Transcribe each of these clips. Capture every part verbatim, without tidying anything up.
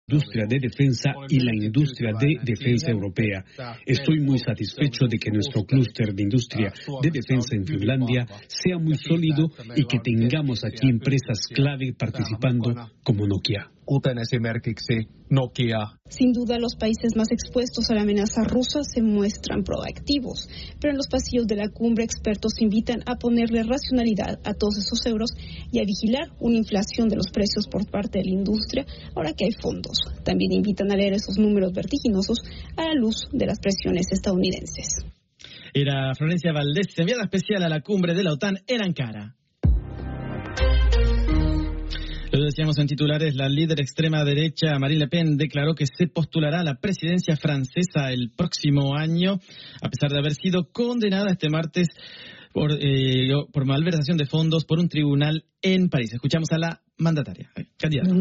industria de defensa y la industria de defensa europea. Estoy muy satisfecho de que nuestro clúster de industria de defensa en Finlandia sea muy sólido y que tengamos aquí empresas clave participando como Nokia. Kuten esimerkiksi Nokia. Sin duda, los países más expuestos a la amenaza rusa se muestran proactivos, pero en los pasillos de la cumbre expertos invitan a ponerle racionalidad a todos esos euros y a vigilar una inflación de los precios por parte de la industria ahora que hay fondos. También invitan a leer esos números vertiginosos a la luz de las presiones estadounidenses. Era Florencia Valdés, enviada especial a la cumbre de la OTAN en Ankara. Lo decíamos en titulares, la líder extrema derecha Marine Le Pen declaró que se postulará a la presidencia francesa el próximo año, a pesar de haber sido condenada este martes por, eh, por malversación de fondos por un tribunal en París. Escuchamos a la mandataria, candidata.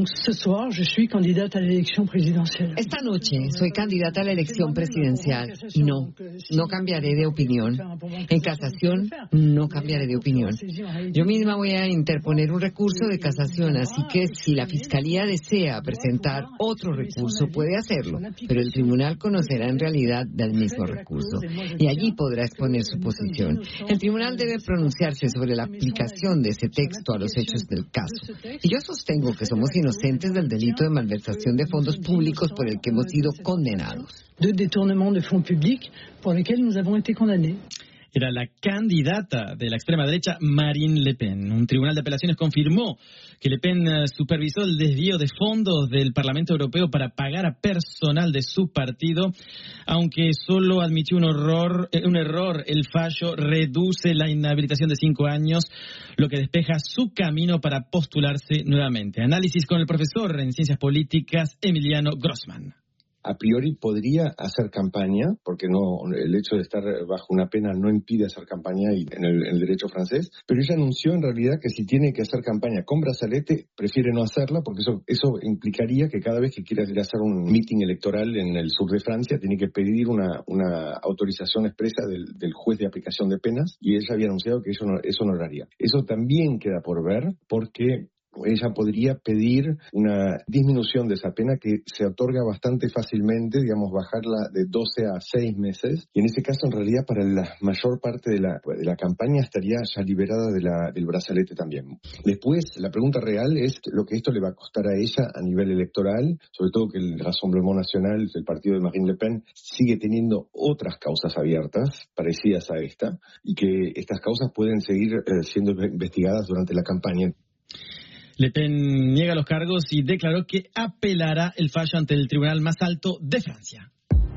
Esta noche soy candidata a la elección presidencial y no, no cambiaré de opinión. En casación no cambiaré de opinión. Yo misma voy a interponer un recurso de casación, así que si la Fiscalía desea presentar otro recurso, puede hacerlo, pero el tribunal conocerá en realidad del mismo recurso y allí podrá exponer su posición. El tribunal debe pronunciarse sobre la aplicación de ese texto a los hechos del caso. Y yo sostengo que somos inocentes del delito de malversación de fondos públicos por el que hemos sido condenados. De détournement de fonds publics por lesquels nous avons été condamnés. Era la candidata de la extrema derecha Marine Le Pen. Un tribunal de apelaciones confirmó que Le Pen supervisó el desvío de fondos del Parlamento Europeo para pagar a personal de su partido, aunque solo admitió un error, un error. El fallo reduce la inhabilitación de cinco años, lo que despeja su camino para postularse nuevamente. Análisis con el profesor en Ciencias Políticas Emiliano Grossman. A priori podría hacer campaña, porque no, el hecho de estar bajo una pena no impide hacer campaña en el, en el derecho francés, pero ella anunció en realidad que si tiene que hacer campaña con brazalete, prefiere no hacerla, porque eso, eso implicaría que cada vez que quiera ir a hacer un meeting electoral en el sur de Francia, tiene que pedir una, una autorización expresa del, del juez de aplicación de penas, y ella había anunciado que eso no, eso no lo haría. Eso también queda por ver, porque ella podría pedir una disminución de esa pena que se otorga bastante fácilmente, digamos, bajarla de doce a seis meses. Y en ese caso, en realidad, para la mayor parte de la, de la campaña estaría ya liberada de la, del brazalete también. Después, la pregunta real es lo que esto le va a costar a ella a nivel electoral, sobre todo que el Rassemblement National, el partido de Marine Le Pen, sigue teniendo otras causas abiertas, parecidas a esta, y que estas causas pueden seguir eh, siendo investigadas durante la campaña. Le Pen niega los cargos y declaró que apelará el fallo ante el tribunal más alto de Francia.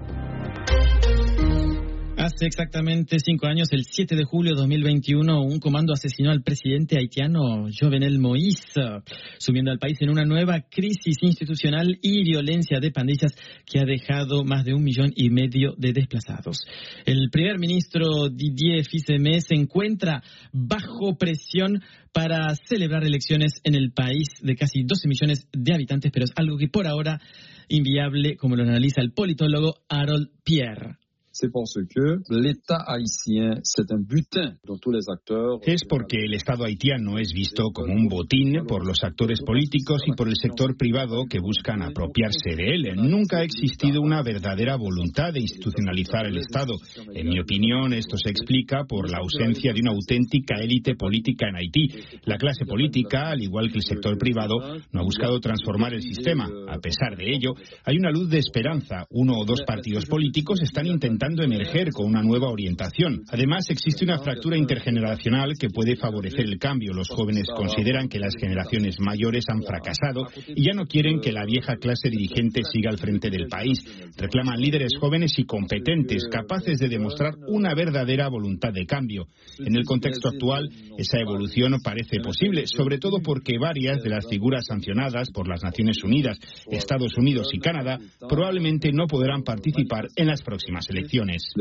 Hace exactamente cinco años, el siete de julio de dos mil veintiuno, un comando asesinó al presidente haitiano Jovenel Moïse, sumiendo al país en una nueva crisis institucional y violencia de pandillas que ha dejado más de un millón y medio de desplazados. El primer ministro Didier Fils-Aimé se encuentra bajo presión para celebrar elecciones en el país de casi doce millones de habitantes, pero es algo que por ahora inviable, como lo analiza el politólogo Harold Pierre. C'est parce que l'État haïtien, c'est un butin dont tous les acteurs... Es porque el Estado haitiano es visto como un botín por los actores políticos y por el sector privado que buscan apropiarse de él. Nunca ha existido una verdadera voluntad de institucionalizar el Estado. En mi opinión, esto se explica por la ausencia de una auténtica élite política en Haití. La clase política, al igual que el sector privado, no ha buscado transformar el sistema. A pesar de ello, hay una luz de esperanza. Uno o dos partidos políticos están intentando emerger con una nueva orientación. Además, existe una fractura intergeneracional que puede favorecer el cambio. Los jóvenes consideran que las generaciones mayores han fracasado y ya no quieren que la vieja clase dirigente siga al frente del país. Reclaman líderes jóvenes y competentes, capaces de demostrar una verdadera voluntad de cambio. En el contexto actual, esa evolución parece posible, sobre todo porque varias de las figuras sancionadas por las Naciones Unidas, Estados Unidos y Canadá probablemente no podrán participar en las próximas elecciones.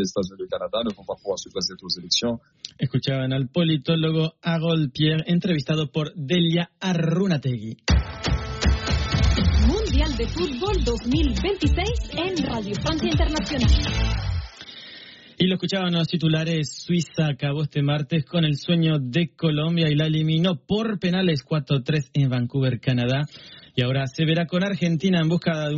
Escuchaban al politólogo Harold Pierre, entrevistado por Delia Arrunategui. Mundial de Fútbol dos mil veintiséis en Radio Francia Internacional. Y lo escuchaban los titulares. Suiza acabó este martes con el sueño de Colombia y la eliminó por penales cuatro a tres en Vancouver, Canadá. Y ahora se verá con Argentina en busca de un